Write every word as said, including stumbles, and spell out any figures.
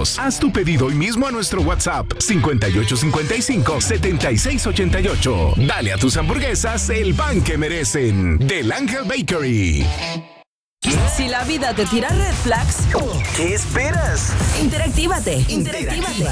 pesos. Haz tu pedido hoy mismo a nuestro WhatsApp cincuenta y ocho cincuenta y cinco, setenta y seis ochenta y ocho. Dale a tus hamburguesas el pan que merecen. Del Ángel Bakery. Si la vida te tira red flags, ¿qué esperas? interactívate. Interactívate.